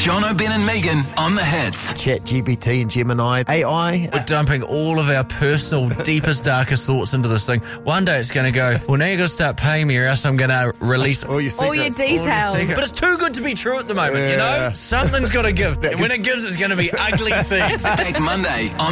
John O'Ben and Megan on the hits. ChatGPT and Gemini AI. We're dumping all of our personal, deepest, darkest thoughts into this thing. One day it's going to go, well, now you've got to start paying me or else I'm going to release All your All your secrets. details. But it's too good to be true at the moment, you know? Yeah. Something's got to give. And when it gives, it's going to be ugly scenes. Back Monday on